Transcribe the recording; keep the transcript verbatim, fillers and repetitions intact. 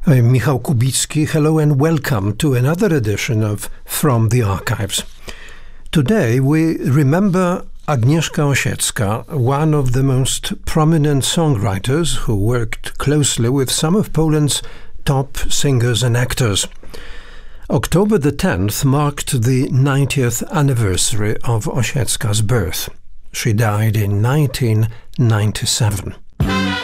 I'm Michał Kubicki. Hello and welcome to another edition of From the Archives. Today we remember Agnieszka Osiecka, one of the most prominent songwriters who worked closely with some of Poland's top singers and actors. October the tenth marked the ninetieth anniversary of Osiecka's birth. She died in nineteen ninety-seven.